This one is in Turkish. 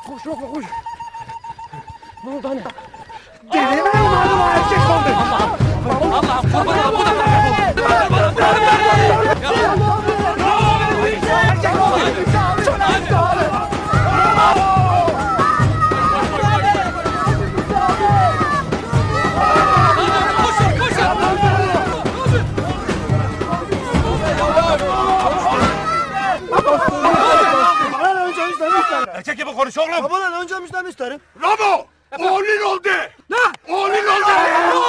Koş Lokman koş. Ne oldu anne? Deli mi umarım erkek oldu? Allah'ım kurban ol. Bu da Erkek gibi konuş oğlum. Babadan önce müjdemi isterim. Ramo! Oğlun oldu! Ne? Oğlun oldu!